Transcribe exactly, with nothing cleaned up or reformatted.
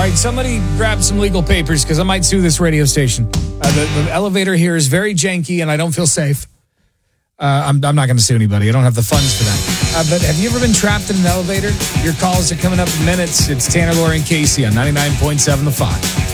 right, somebody grab some legal papers because I might sue this radio station. Uh, the, the elevator here is very janky and I don't feel safe. Uh, I'm, I'm not going to sue anybody. I don't have the funds for that. Uh, but have you ever been trapped in an elevator? Your calls are coming up in minutes. It's Tanner, Lori, and Casey on ninety-nine point seven The Fox.